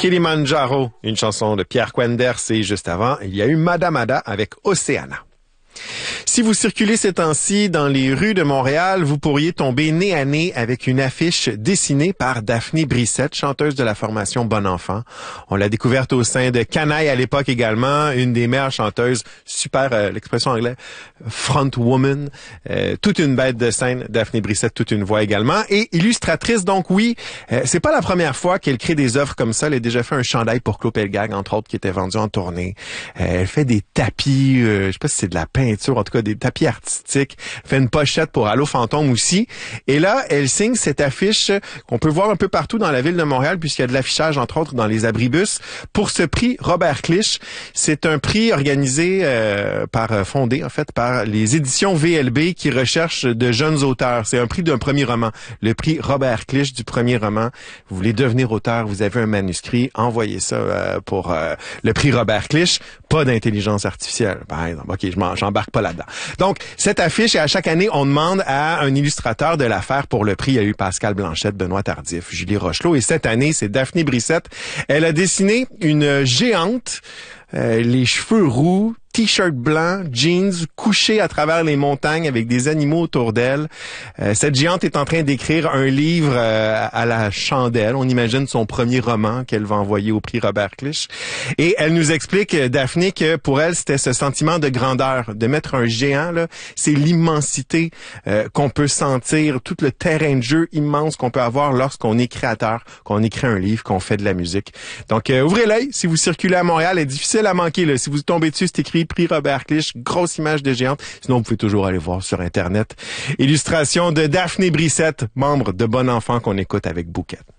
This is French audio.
Kilimanjaro, une chanson de Pierre Quenders, et juste avant, il y a eu Madame Ada avec Océana. Si vous circulez ces temps-ci dans les rues de Montréal, vous pourriez tomber nez à nez avec une affiche dessinée par Daphné Brissette, chanteuse de la formation Bon Enfant. On l'a découverte au sein de Canaille à l'époque également, une des meilleures chanteuses, super, l'expression anglaise, front woman, toute une bête de scène, Daphné Brissette, toute une voix également, et illustratrice, donc oui, c'est pas la première fois qu'elle crée des œuvres comme ça. Elle a déjà fait un chandail pour Claude Pelgag, entre autres, qui était vendu en tournée. Elle fait des tapis, je sais pas si c'est de la peinture, en tout cas des tapis artistiques, fait une pochette pour Allô Fantôme aussi. Et là, elle signe cette affiche qu'on peut voir un peu partout dans la ville de Montréal, puisqu'il y a de l'affichage, entre autres, dans les abribus, pour ce prix Robert Clich. C'est un prix organisé fondé, en fait, par les éditions VLB qui recherchent de jeunes auteurs. C'est un prix d'un premier roman. Le prix Robert Clich du premier roman. Vous voulez devenir auteur, vous avez un manuscrit, envoyez ça pour le prix Robert Clich. Pas d'intelligence artificielle, par exemple. OK, j'embarque pas là-dedans. Donc, cette affiche, et à chaque année, on demande à un illustrateur de la faire pour le prix. Il y a eu Pascal Blanchette, Benoît Tardif, Julie Rochelot, et cette année, c'est Daphné Brissette. Elle a dessiné une géante, les cheveux roux, t-shirt blanc, jeans, couchée à travers les montagnes avec des animaux autour d'elle. Cette géante est en train d'écrire un livre à la chandelle. On imagine son premier roman qu'elle va envoyer au prix Robert Clich. Et elle nous explique, Daphné, que pour elle, c'était ce sentiment de grandeur, de mettre un géant, là, c'est l'immensité qu'on peut sentir, tout le terrain de jeu immense qu'on peut avoir lorsqu'on est créateur, qu'on écrit un livre, qu'on fait de la musique. Donc, ouvrez l'œil. Si vous circulez à Montréal, c'est difficile à manquer, là. Si vous tombez dessus, c'est écrit prix Robert Clich, grosse image de géante. Sinon, vous pouvez toujours aller voir sur Internet. Illustration de Daphné Brissette, membre de Bon Enfant qu'on écoute avec Bouquet.